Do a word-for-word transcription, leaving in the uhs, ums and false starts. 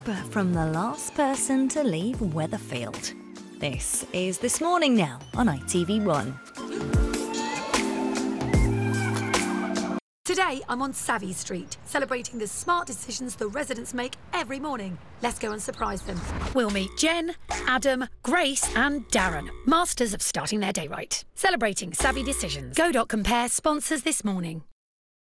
From the last person to leave Weatherfield. This is This Morning Now on I T V one. Today, I'm on Savvy Street, celebrating the smart decisions the residents make every morning. Let's go and surprise them. We'll meet Jen, Adam, Grace and Darren, masters of starting their day right. Celebrating savvy decisions. Go.compare sponsors This Morning.